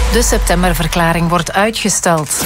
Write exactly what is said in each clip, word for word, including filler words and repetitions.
De septemberverklaring wordt uitgesteld.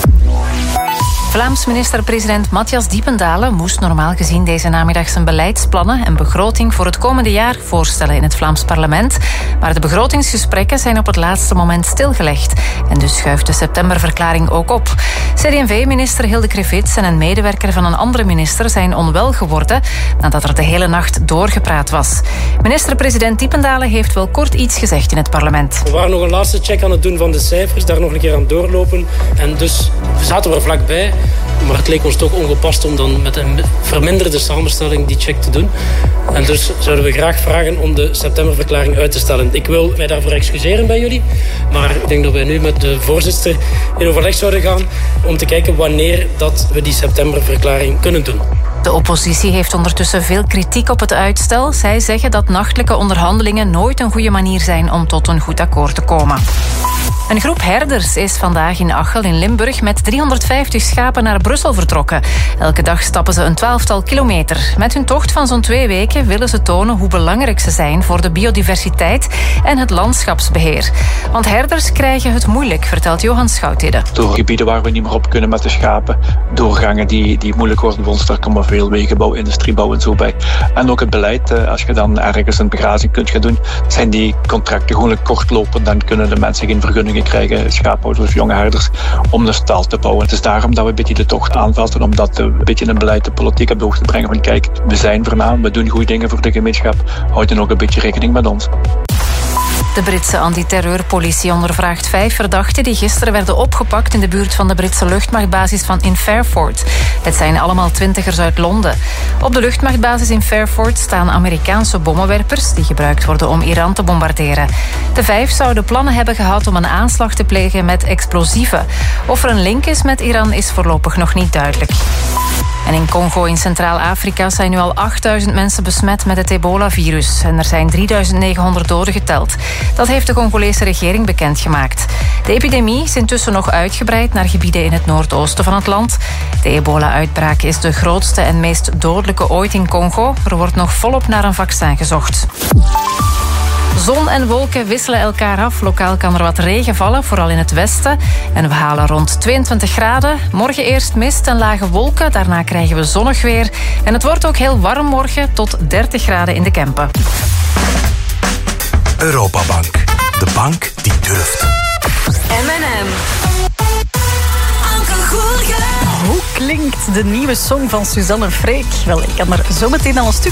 Vlaams minister-president Matthias Diependalen moest normaal gezien deze namiddag zijn beleidsplannen en begroting voor het komende jaar voorstellen in het Vlaams parlement. Maar de begrotingsgesprekken zijn op het laatste moment stilgelegd. En dus schuift de septemberverklaring ook op. C D en V-minister Hilde Krevits en een medewerker van een andere minister zijn onwel geworden nadat er de hele nacht doorgepraat was. Minister-president Diependalen heeft wel kort iets gezegd in het parlement. We waren nog een laatste check aan het doen van de cijfers, daar nog een keer aan doorlopen. En dus zaten we er vlakbij. Maar het leek ons toch ongepast om dan met een verminderde samenstelling die check te doen. En dus zouden we graag vragen om de septemberverklaring uit te stellen. Ik wil mij daarvoor excuseren bij jullie. Maar ik denk dat wij nu met de voorzitter in overleg zouden gaan om te kijken wanneer dat we die septemberverklaring kunnen doen. De oppositie heeft ondertussen veel kritiek op het uitstel. Zij zeggen dat nachtelijke onderhandelingen nooit een goede manier zijn om tot een goed akkoord te komen. Een groep herders is vandaag in Achel in Limburg met driehonderdvijftig schapen naar Brussel vertrokken. Elke dag stappen ze een twaalftal kilometer. Met hun tocht van zo'n twee weken willen ze tonen hoe belangrijk ze zijn voor de biodiversiteit en het landschapsbeheer. Want herders krijgen het moeilijk, vertelt Johan Schoutede. Door gebieden waar we niet meer op kunnen met de schapen, doorgangen die, die moeilijk worden bij ons, daar komen veel wegenbouw, industriebouw en zo bij. En ook het beleid, als je dan ergens een begrazing kunt gaan doen, zijn die contracten gewoon kortlopen, dan kunnen de mensen geen vergunningen krijgen, schaaphouders of jonge herders, om de stal te bouwen. Het is daarom dat we een beetje de tocht aanvatten, om dat een beetje een beleid, de politiek op de hoogte te brengen van kijk, we zijn voornaam, we doen goede dingen voor de gemeenschap, houd dan ook een beetje rekening met ons. De Britse antiterreurpolitie ondervraagt vijf verdachten die gisteren werden opgepakt in de buurt van de Britse luchtmachtbasis van in Fairford. Het zijn allemaal twintigers uit Londen. Op de luchtmachtbasis in Fairford staan Amerikaanse bommenwerpers die gebruikt worden om Iran te bombarderen. De vijf zouden plannen hebben gehad om een aanslag te plegen met explosieven. Of er een link is met Iran is voorlopig nog niet duidelijk. En in Congo in Centraal-Afrika zijn nu al achtduizend mensen besmet met het ebola-virus. En er zijn drieduizend negenhonderd doden geteld. Dat heeft de Congolese regering bekendgemaakt. De epidemie is intussen nog uitgebreid naar gebieden in het noordoosten van het land. De ebola-uitbraak is de grootste en meest dodelijke ooit in Congo. Er wordt nog volop naar een vaccin gezocht. Zon en wolken wisselen elkaar af. Lokaal kan er wat regen vallen, vooral in het westen. En we halen rond tweeëntwintig graden. Morgen eerst mist en lage wolken. Daarna krijgen we zonnig weer. En het wordt ook heel warm morgen, tot dertig graden in de Kempen. Europabank. De bank die durft. M en M. Hoe klinkt de nieuwe song van Suzanne Freek? Wel, ik kan er zo meteen al een stuk